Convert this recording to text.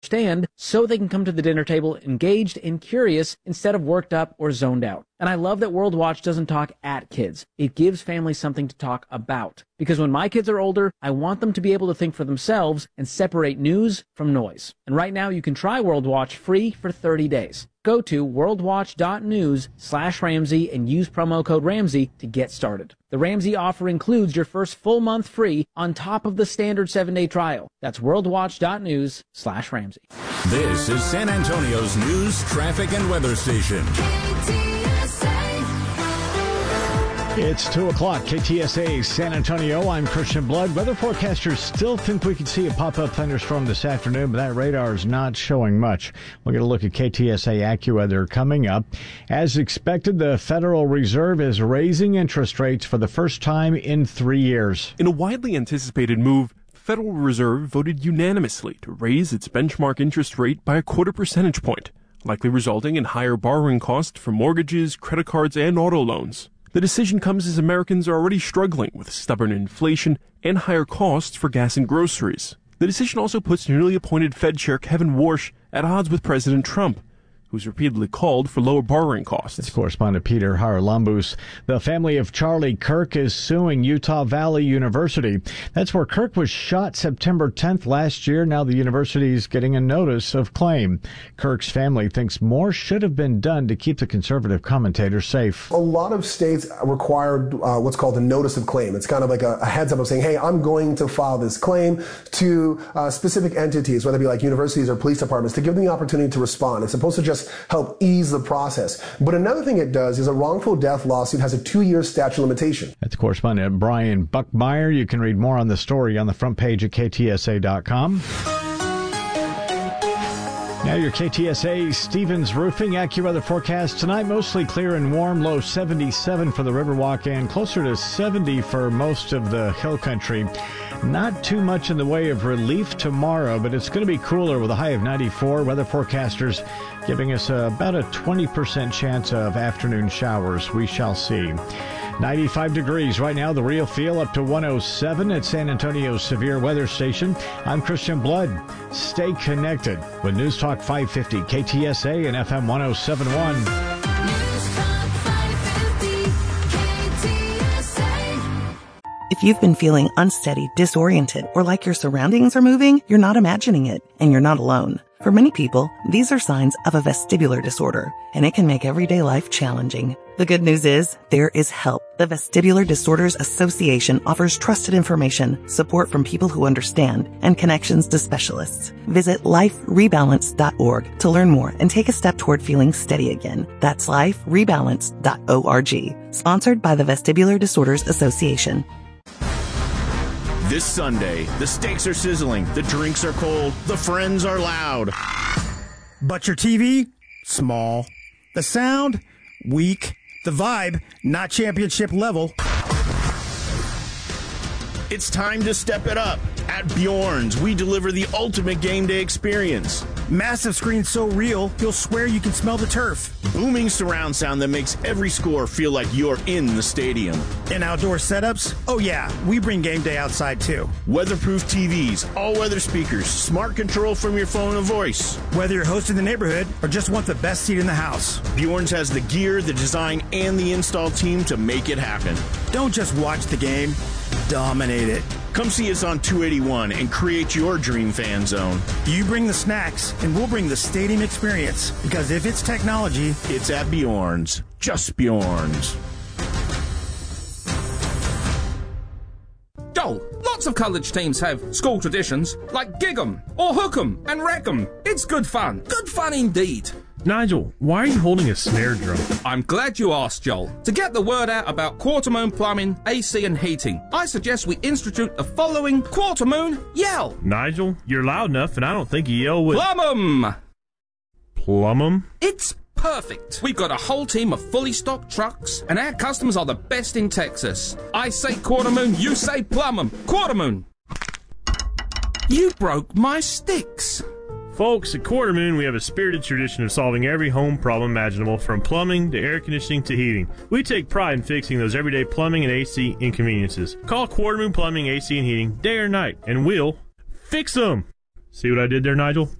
understand so they can come to the dinner table engaged and curious instead of worked up or zoned out. And I love that World Watch doesn't talk at kids. It gives families something to talk about. Because when my kids are older, I want them to be able to think for themselves and separate news from noise. And right now you can try World Watch free for 30 days. Go to worldwatch.news/Ramsey and use promo code Ramsey to get started. The Ramsey offer includes your first full month free on top of the standard 7-day trial. That's worldwatch.news/Ramsey. This is San Antonio's news, traffic, and weather station. It's 2 o'clock, KTSA San Antonio. I'm Christian Blood. Weather forecasters still think we could see a pop-up thunderstorm this afternoon, but that radar is not showing much. We'll get a look at KTSA AccuWeather coming up. As expected, the Federal Reserve is raising interest rates for the first time in 3 years. In a widely anticipated move, the Federal Reserve voted unanimously to raise its benchmark interest rate by a 0.25 percentage point, likely resulting in higher borrowing costs for mortgages, credit cards, and auto loans. The decision comes as Americans are already struggling with stubborn inflation and higher costs for gas and groceries. The decision also puts newly appointed Fed Chair Kevin Warsh at odds with President Trump, who's repeatedly called for lower borrowing costs. That's correspondent Peter Haralambous. The family of Charlie Kirk is suing Utah Valley University. That's where Kirk was shot September 10th last year. Now the university is getting a notice of claim. Kirk's family thinks more should have been done to keep the conservative commentator safe. A lot of states require what's called a notice of claim. It's kind of like a heads up of saying, hey, I'm going to file this claim to specific entities, whether it be like universities or police departments, to give them the opportunity to respond. It's supposed to just help ease the process. But another thing it does is a wrongful death lawsuit has a 2-year statute of limitation. That's correspondent Brian Buckmeyer. You can read more on the story on the front page at KTSA.com. Now your KTSA Stevens Roofing AccuWeather forecast tonight, mostly clear and warm, low 77 for the Riverwalk and closer to 70 for most of the hill country. Not too much in the way of relief tomorrow, but it's going to be cooler with a high of 94. Weather forecasters giving us about a 20% chance of afternoon showers. We shall see. 95 degrees right now, the real feel up to 107 at San Antonio's Severe Weather Station. I'm Christian Blood. Stay connected with News Talk 550, KTSA and FM 107.1. If you've been feeling unsteady, disoriented, or like your surroundings are moving, you're not imagining it, and you're not alone. For many people, these are signs of a vestibular disorder, and it can make everyday life challenging. The good news is, there is help. The Vestibular Disorders Association offers trusted information, support from people who understand, and connections to specialists. Visit liferebalance.org to learn more and take a step toward feeling steady again. That's liferebalance.org. Sponsored by the Vestibular Disorders Association. This Sunday, the steaks are sizzling, the drinks are cold, the friends are loud. But your TV? Small. The sound? Weak. The vibe? Not championship level. It's time to step it up. At Bjorn's, we deliver the ultimate game day experience. Massive screen so real, you'll swear you can smell the turf. Booming surround sound that makes every score feel like you're in the stadium. And outdoor setups? Oh yeah, we bring game day outside too. Weatherproof TVs, all-weather speakers, smart control from your phone and voice. Whether you're hosting the neighborhood or just want the best seat in the house, Bjorn's has the gear, the design, and the install team to make it happen. Don't just watch the game, dominate it. Come see us on 281 and create your dream fan zone. You bring the snacks, and we'll bring the stadium experience. Because if it's technology, it's at Bjorn's. Just Bjorn's. Joel, lots of college teams have school traditions, like gig 'em, or hook 'em, and wreck 'em. It's good fun. Good fun indeed. Nigel, why are you holding a snare drum? I'm glad you asked, Joel. To get the word out about Quartermoon Plumbing, AC and Heating, I suggest we institute the following Quartermoon Yell. Nigel, you're loud enough, and I don't think you yell with... Plum 'em! Plum 'em? It's perfect. We've got a whole team of fully stocked trucks, and our customers are the best in Texas. I say Quartermoon, you say Plum 'em. Quartermoon! You broke my sticks. Folks, at Quartermoon, we have a spirited tradition of solving every home problem imaginable, from plumbing to air conditioning to heating. We take pride in fixing those everyday plumbing and AC inconveniences. Call Quartermoon Plumbing, AC, and Heating day or night, and we'll fix them. See what I did there, Nigel?